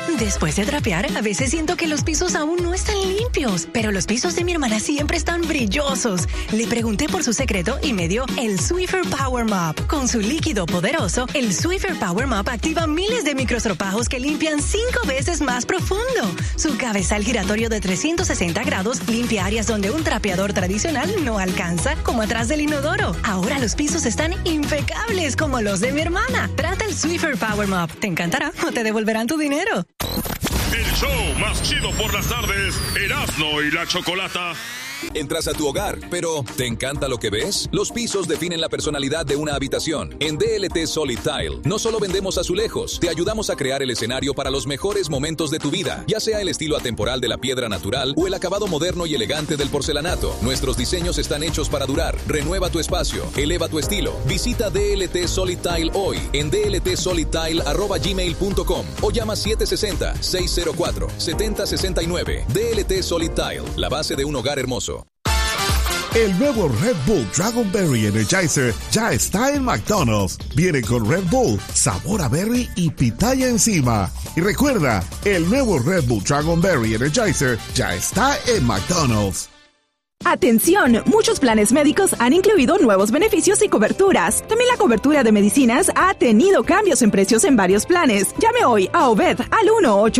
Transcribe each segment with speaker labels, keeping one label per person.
Speaker 1: Después de trapear, a veces siento que los pisos aún no están limpios, pero los pisos de mi hermana siempre están brillosos. Le pregunté por su secreto y me dio el Swiffer Power Mop. Con su líquido poderoso, el Swiffer Power Mop activa miles de microstropajos que limpian 5 veces más profundo. Su cabezal giratorio de 360 grados limpia áreas donde un trapeador tradicional no alcanza, como atrás del inodoro. Ahora los pisos están impecables como los de mi hermana. Trata el Swiffer Power Mop. Te encantará o te devolverán tu dinero.
Speaker 2: El show más chido por las tardes, Erasmo y la Chocolata.
Speaker 3: Entras a tu hogar, pero ¿te encanta lo que ves? Los pisos definen la personalidad de una habitación. En DLT Solid Tile, no solo vendemos azulejos, te ayudamos a crear el escenario para los mejores momentos de tu vida, ya sea el estilo atemporal de la piedra natural o el acabado moderno y elegante del porcelanato. Nuestros diseños están hechos para durar. Renueva tu espacio, eleva tu estilo. Visita DLT Solid Tile hoy en dltsolidtile@gmail.com o llama 760-604-7069. DLT Solid Tile, la base de un hogar hermoso.
Speaker 4: El nuevo Red Bull Dragonberry Energizer ya está en McDonald's. Viene con Red Bull, sabor a berry y pitaya encima. Y recuerda, el nuevo Red Bull Dragonberry Energizer ya está en McDonald's.
Speaker 5: ¡Atención! Muchos planes médicos han incluido nuevos beneficios y coberturas. También la cobertura de medicinas ha tenido cambios en precios en varios planes. Llame hoy a Obed al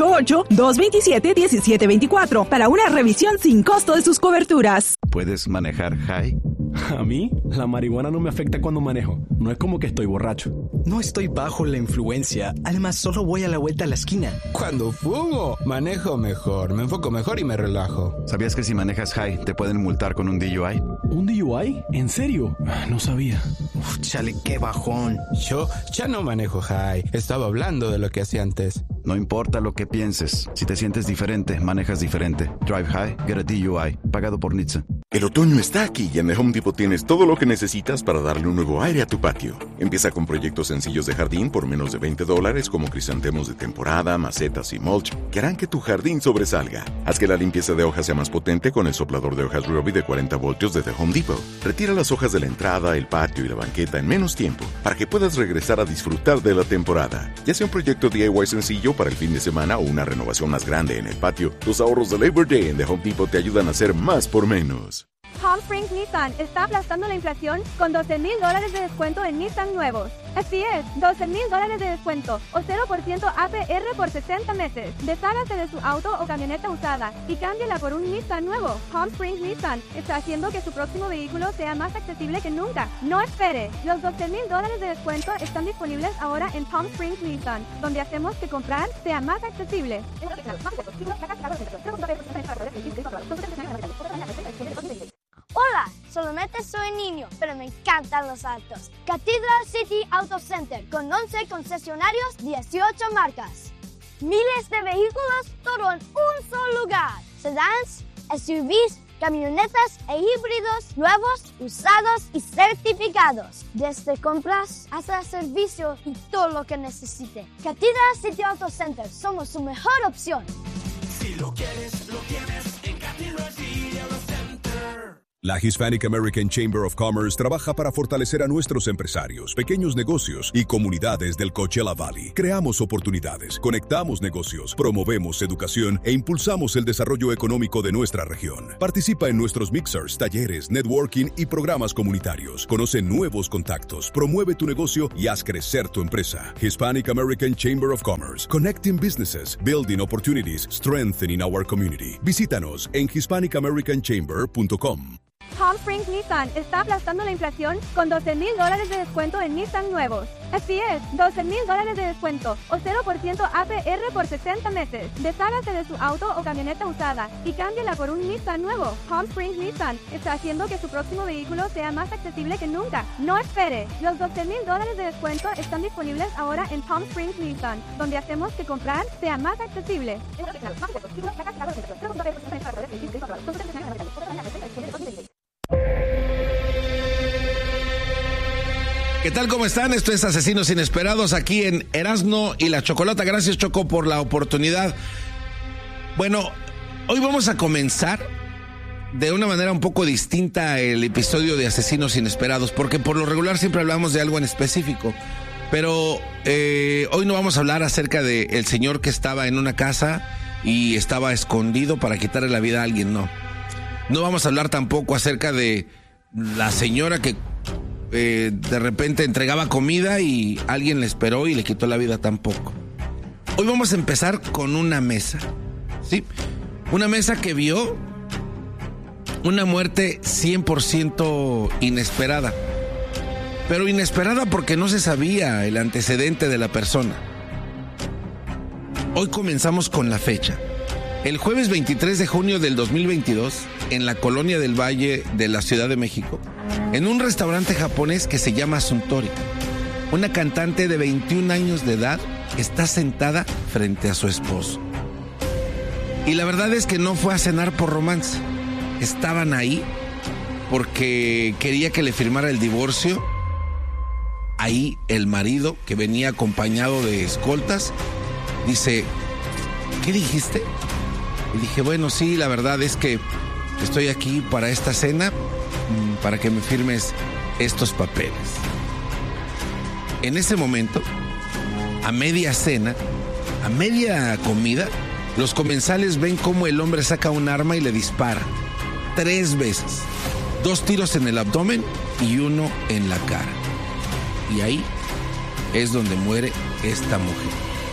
Speaker 5: 188-227-1724 para una revisión sin costo de sus coberturas.
Speaker 6: ¿Puedes manejar high?
Speaker 7: A mí, la marihuana no me afecta cuando manejo. No es como que estoy borracho.
Speaker 8: No estoy bajo la influencia. Además, solo voy a la vuelta a la esquina.
Speaker 9: Cuando fumo, manejo mejor, me enfoco mejor y me relajo.
Speaker 6: ¿Sabías que si manejas high te pueden multar con un DUI?
Speaker 7: ¿Un DUI? ¿En serio? No sabía.
Speaker 8: Uf, chale, qué bajón.
Speaker 9: Yo ya no manejo high. Estaba hablando de lo que hacía antes.
Speaker 6: No importa lo que pienses. Si te sientes diferente, manejas diferente. Drive high, get a DUI. Pagado por NHTSA.
Speaker 10: El otoño está aquí y en The Home Depot tienes todo lo que necesitas para darle un nuevo aire a tu patio. Empieza con proyectos sencillos de jardín por menos de $20 como crisantemos de temporada, macetas y mulch que harán que tu jardín sobresalga. Haz que la limpieza de hojas sea más potente con el soplador de hojas Ryobi de 40 voltios de The Home Depot. Retira las hojas de la entrada, el patio y la banqueta en menos tiempo para que puedas regresar a disfrutar de la temporada. Ya sea un proyecto DIY sencillo para el fin de semana o una renovación más grande en el patio, los ahorros de Labor Day en The Home Depot te ayudan a hacer más por menos.
Speaker 11: Palm Springs Nissan está aplastando la inflación con $12,000 de descuento en Nissan nuevos. Así es, $12,000 de descuento o 0% APR por 60 meses. Deshágase de su auto o camioneta usada y cámbiela por un Nissan nuevo. Palm Springs Nissan está haciendo que su próximo vehículo sea más accesible que nunca. No espere. Los $12,000 de descuento están disponibles ahora en Palm Springs Nissan, donde hacemos que comprar sea más accesible.
Speaker 12: Hola, solamente soy niño, pero me encantan los autos. Cathedral City Auto Center, con 11 concesionarios, 18 marcas. Miles de vehículos, todo en un solo lugar. Sedans, SUVs, camionetas e híbridos, nuevos, usados y certificados. Desde compras hasta servicio y todo lo que necesite. Cathedral City Auto Center, somos su mejor opción.
Speaker 13: Si lo quieres, lo tienes en Cathedral City Auto Center.
Speaker 14: La Hispanic American Chamber of Commerce trabaja para fortalecer a nuestros empresarios, pequeños negocios y comunidades del Coachella Valley. Creamos oportunidades, conectamos negocios, promovemos educación e impulsamos el desarrollo económico de nuestra región. Participa en nuestros mixers, talleres, networking y programas comunitarios. Conoce nuevos contactos, promueve tu negocio y haz crecer tu empresa. Hispanic American Chamber of Commerce. Connecting businesses, building opportunities, strengthening our community. Visítanos en hispanicamericanchamber.com.
Speaker 11: Palm Springs Nissan está aplastando la inflación con $12,000 de descuento en Nissan nuevos. Así es, $12,000 de descuento o 0% APR por 60 meses. Deshágase de su auto o camioneta usada y cámbiela por un Nissan nuevo. Palm Springs Nissan está haciendo que su próximo vehículo sea más accesible que nunca. No espere. Los $12,000 de descuento están disponibles ahora en Palm Springs Nissan, donde hacemos que comprar sea más accesible.
Speaker 15: ¿Qué tal? ¿Cómo están? Esto es Asesinos Inesperados aquí en Erasmo y la Chocolata. Gracias, Choco, por la oportunidad. Bueno, hoy vamos a comenzar de una manera un poco distinta el episodio de Asesinos Inesperados, porque por lo regular siempre hablamos de algo en específico. Pero hoy no vamos a hablar acerca del señor que estaba en una casa y estaba escondido para quitarle la vida a alguien, no. No vamos a hablar tampoco acerca de la señora que de repente entregaba comida y alguien le esperó y le quitó la vida, tampoco. Hoy vamos a empezar con una mesa, ¿sí? Una mesa que vio una muerte 100% inesperada. Pero inesperada porque no se sabía el antecedente de la persona. Hoy comenzamos con la fecha. El jueves 23 de junio del 2022, en la Colonia del Valle de la Ciudad de México, en un restaurante japonés que se llama Suntory, una cantante de 21 años de edad está sentada frente a su esposo. Y la verdad es que no fue a cenar por romance. Estaban ahí porque quería que le firmara el divorcio. Ahí el marido, que venía acompañado de escoltas, dice, ¿qué dijiste? Y dije, bueno, sí, la verdad es que estoy aquí para esta cena, para que me firmes estos papeles. En ese momento, a media cena, a media comida, los comensales ven cómo el hombre saca un arma y le dispara 3 veces. 2 tiros en el abdomen y 1 en la cara. Y ahí es donde muere esta mujer.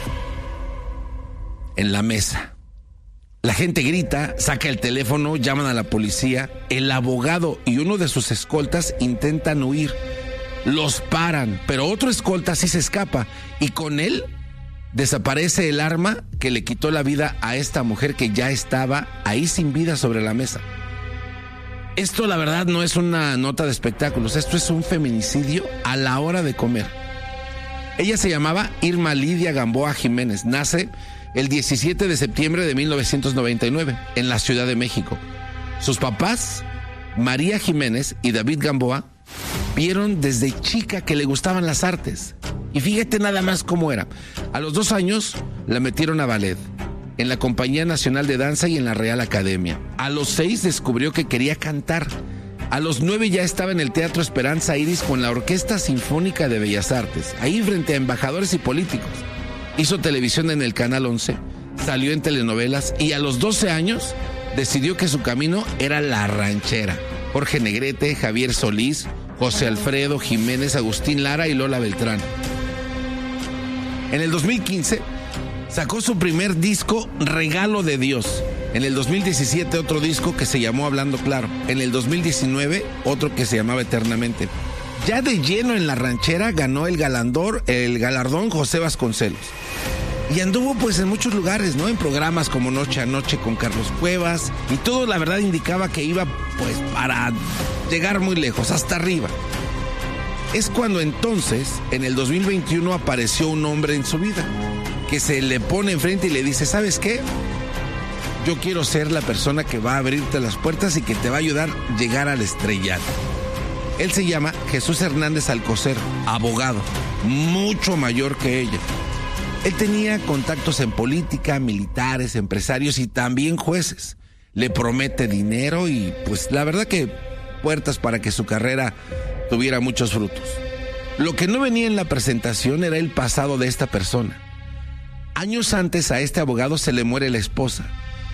Speaker 15: En la mesa. La gente grita, saca el teléfono, llaman a la policía. El abogado y uno de sus escoltas intentan huir. Los paran, pero otro escolta sí se escapa. Y con él desaparece el arma que le quitó la vida a esta mujer que ya estaba ahí sin vida sobre la mesa. Esto, la verdad, no es una nota de espectáculos. Esto es un feminicidio a la hora de comer. Ella se llamaba Irma Lidia Gamboa Jiménez. Nace el 17 de septiembre de 1999 en la Ciudad de México. Sus papás, María Jiménez y David Gamboa, vieron desde chica que le gustaban las artes. Y fíjate nada más cómo era. A los 2 años la metieron a ballet, en la Compañía Nacional de Danza y en la Real Academia. A los 6 descubrió que quería cantar. A los 9 ya estaba en el Teatro Esperanza Iris con la Orquesta Sinfónica de Bellas Artes, ahí frente a embajadores y políticos. Hizo televisión en el Canal 11, salió en telenovelas y a los 12 años decidió que su camino era la ranchera. Jorge Negrete, Javier Solís, José Alfredo Jiménez, Agustín Lara y Lola Beltrán. En el 2015 sacó su primer disco, Regalo de Dios. En el 2017 otro disco que se llamó Hablando Claro. En el 2019 otro que se llamaba Eternamente. Ya de lleno en la ranchera ganó el galardón José Vasconcelos. Y anduvo pues en muchos lugares, ¿no? En programas como Noche a Noche con Carlos Cuevas. Y todo la verdad indicaba que iba pues para llegar muy lejos, hasta arriba. Es cuando entonces, en el 2021, apareció un hombre en su vida que se le pone enfrente y le dice, ¿sabes qué? Yo quiero ser la persona que va a abrirte las puertas y que te va a ayudar a llegar al estrellato. Él se llama Jesús Hernández Alcocer, abogado, mucho mayor que ella. Él tenía contactos en política, militares, empresarios y también jueces. Le promete dinero y pues la verdad que puertas para que su carrera tuviera muchos frutos. Lo que no venía en la presentación era el pasado de esta persona. Años antes a este abogado se le muere la esposa.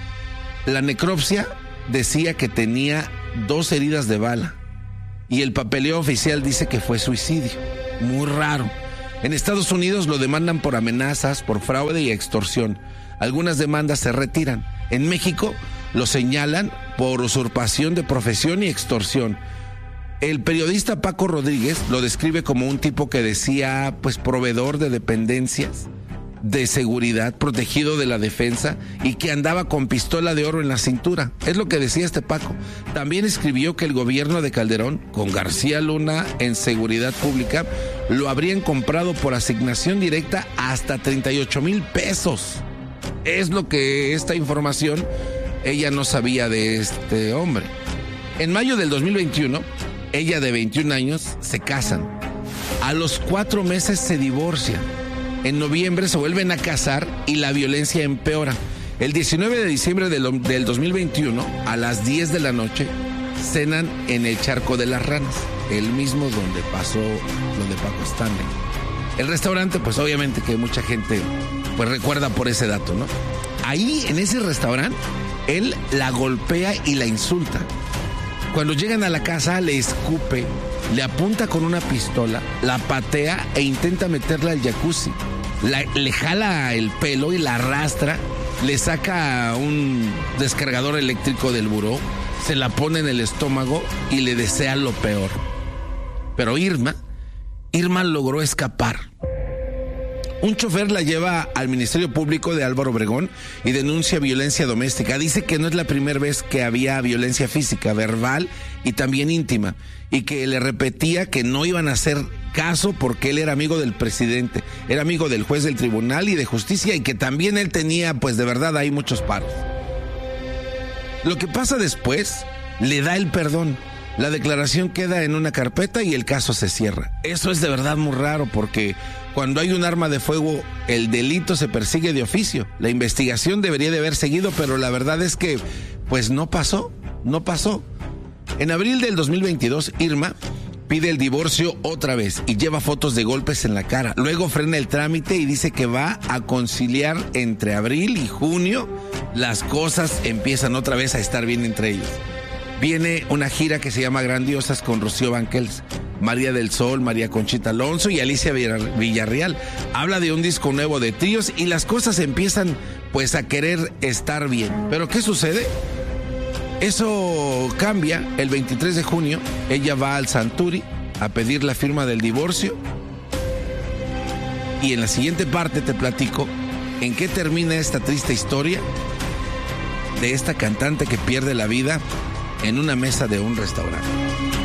Speaker 15: La necropsia decía que tenía 2 heridas de bala y el papeleo oficial dice que fue suicidio. Muy raro. En Estados Unidos lo demandan por amenazas, por fraude y extorsión. Algunas demandas se retiran. En México lo señalan por usurpación de profesión y extorsión. El periodista Paco Rodríguez lo describe como un tipo que decía, pues, proveedor de dependencias de seguridad, protegido de la defensa y que andaba con pistola de oro en la cintura. Es lo que decía este Paco. También escribió que el gobierno de Calderón, con García Luna en seguridad pública, lo habrían comprado por asignación directa hasta 38,000 pesos. Es lo que esta información ella no sabía de este hombre. En mayo del 2021, ella de 21 años se casan. A los 4 meses se divorcian. En noviembre se vuelven a casar y la violencia empeora. El 19 de diciembre del 2021, a las 10 de la noche, cenan en el Charco de las Ranas, el mismo donde pasó lo de Paco Stanley. El restaurante, pues obviamente que mucha gente pues recuerda por ese dato, ¿no? Ahí, en ese restaurante, él la golpea y la insulta. Cuando llegan a la casa, le escupe, le apunta con una pistola, la patea e intenta meterla al jacuzzi. Le jala el pelo y la arrastra, le saca un descargador eléctrico del buró, se la pone en el estómago y le desea lo peor. Pero Irma logró escapar. Un chofer la lleva al Ministerio Público de Álvaro Obregón y denuncia violencia doméstica. Dice que no es la primera vez que había violencia física, verbal y también íntima, y que le repetía que no iban a hacer caso porque él era amigo del presidente, era amigo del juez del tribunal y de justicia, y que también él tenía, pues de verdad, ahí muchos paros. Lo que pasa después, le da el perdón. La declaración queda en una carpeta y el caso se cierra. Eso es de verdad muy raro, porque cuando hay un arma de fuego, el delito se persigue de oficio. La investigación debería de haber seguido, pero la verdad es que pues no pasó. En abril del 2022, Irma pide el divorcio otra vez y lleva fotos de golpes en la cara. Luego frena el trámite y dice que va a conciliar entre abril y junio. Las cosas empiezan otra vez a estar bien entre ellos. Viene una gira que se llama Grandiosas con Rocío Banquels, María del Sol, María Conchita Alonso y Alicia Villarreal. Habla de un disco nuevo de tríos y las cosas empiezan pues a querer estar bien. ¿Pero qué sucede? Eso cambia. El 23 de junio ella va al Santuri a pedir la firma del divorcio. Y en la siguiente parte te platico en qué termina esta triste historia de esta cantante que pierde la vida en una mesa de un restaurante.